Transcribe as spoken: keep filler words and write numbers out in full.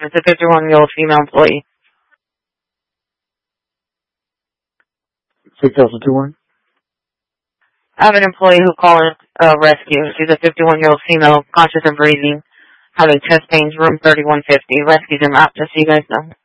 It's a fifty-one-year-old female employee. six thousand two one? I have an employee who called uh, rescue. She's a fifty-one-year-old female, conscious and breathing, having chest pains, room thirty-one fifty. Rescue them out, just so you guys know.